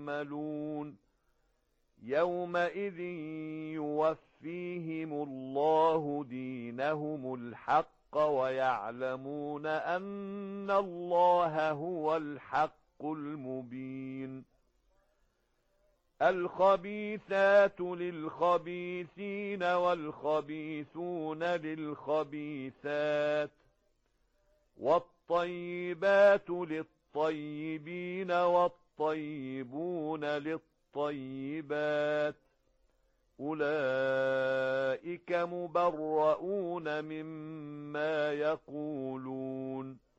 يعملون يومئذ يوفيهم الله دينهم الحق ويعلمون أن الله هو الحق المبين الخبيثات للخبيثين والخبيثون للخبيثات والطيبات للطيبين والطيبون للطيبات أولئك مبرؤون مما يقولون